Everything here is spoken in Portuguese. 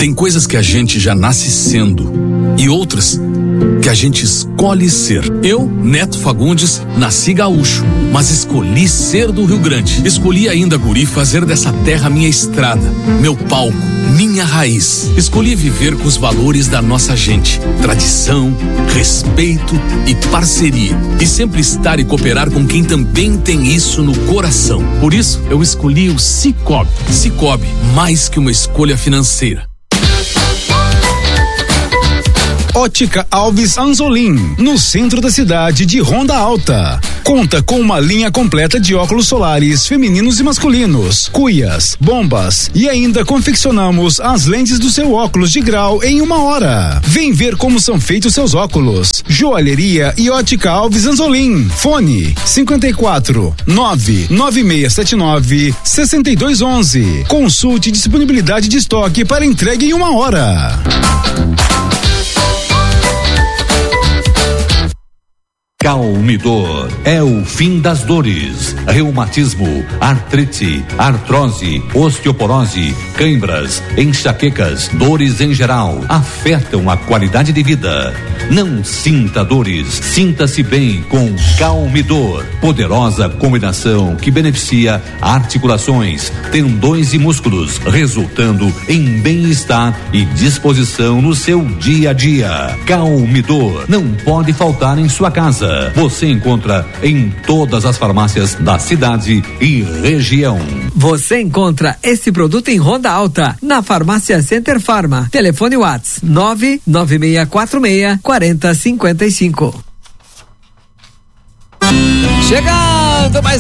Tem coisas que a gente já nasce sendo e outras que a gente escolhe ser. Eu, Neto Fagundes, nasci gaúcho, mas escolhi ser do Rio Grande. Escolhi ainda, guri, fazer dessa terra minha estrada, meu palco, minha raiz. Escolhi viver com os valores da nossa gente: tradição, respeito e parceria. E sempre estar e cooperar com quem também tem isso no coração. Por isso, eu escolhi o Cicobi. Cicobi, mais que uma escolha financeira. Ótica Alves Anzolim, no centro da cidade de Ronda Alta. Conta com uma linha completa de óculos solares femininos e masculinos, cuias, bombas e ainda confeccionamos as lentes do seu óculos de grau em 1 hora. Vem ver como são feitos seus óculos. Joalheria e Ótica Alves Anzolim. Fone 54 99679 6211. Consulte disponibilidade de estoque para entrega em 1 hora. Calmidor é o fim das dores, reumatismo, artrite, artrose, osteoporose, cãibras, enxaquecas, dores em geral afetam a qualidade de vida. Não sinta dores, sinta-se bem com Calmidor, poderosa combinação que beneficia articulações, tendões e músculos, resultando em bem-estar e disposição no seu dia a dia. Calmidor não pode faltar em sua casa. Você encontra em todas as farmácias da cidade e região. Você encontra esse produto em Ronda Alta, na Farmácia Center Pharma. Telefone WhatsApp 99646-4055. Chegando mais